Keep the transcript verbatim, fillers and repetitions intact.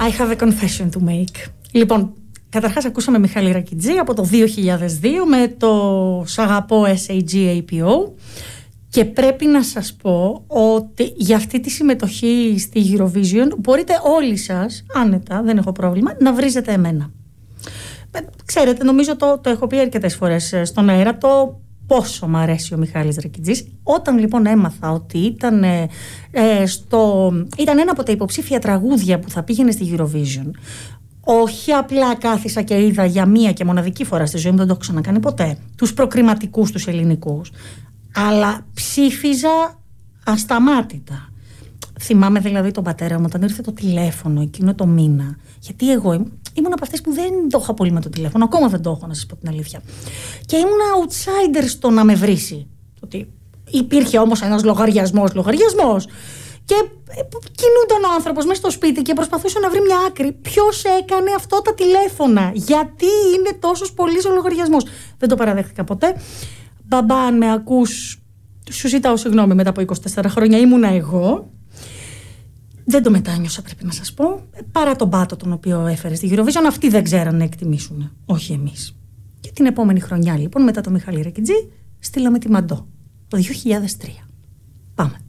I have a confession to make. Λοιπόν, καταρχάς ακούσαμε Μιχάλη Ρακιτζή από το δύο χιλιάδες δύο με το «Σ' αγαπώ ες έι τζι έι πι ο» και πρέπει να σας πω ότι για αυτή τη συμμετοχή στη Eurovision μπορείτε όλοι σας, άνετα, δεν έχω πρόβλημα, να βρίζετε εμένα. Ξέρετε, νομίζω το, το έχω πει αρκετές φορές στον αέρα, το πόσο μ' αρέσει ο Μιχάλης Ρακιτζής. Όταν λοιπόν έμαθα ότι ήταν, ε, στο, ήταν ένα από τα υποψήφια τραγούδια που θα πήγαινε στη Eurovision, όχι απλά κάθισα και είδα για μία και μοναδική φορά στη ζωή μου, δεν το έχω ξανακάνει ποτέ, τους προκριματικούς τους ελληνικούς, αλλά ψήφιζα ασταμάτητα. Θυμάμαι δηλαδή τον πατέρα μου όταν ήρθε το τηλέφωνο εκείνο το μήνα, γιατί εγώ ήμουν από αυτές που δεν το είχα πολύ με το τηλέφωνο, ακόμα δεν το έχω, να σας πω την αλήθεια. Και ήμουν outsider στο να με βρίσει. Ότι υπήρχε όμως ένας λογαριασμός, λογαριασμός. Και κινούνταν ο άνθρωπος μέσα στο σπίτι και προσπαθούσε να βρει μια άκρη. Ποιος έκανε αυτό τα τηλέφωνα, γιατί είναι τόσος πολύς ο λογαριασμός. Δεν το παραδέχτηκα ποτέ. Μπαμπά, αν με ακούς, σου ζητάω συγγνώμη, μετά από είκοσι τέσσερα χρόνια ήμουνα εγώ. Δεν το μετάνιωσα, πρέπει να σας πω. Παρά τον πάτο τον οποίο έφερε στη Eurovision, αυτοί δεν ξέραν να εκτιμήσουν. Όχι εμείς. Και την επόμενη χρονιά, λοιπόν, μετά το Μιχάλη Ρακιτζή, στείλαμε τη Μαντό. Το δύο χιλιάδες τρία. Πάμε.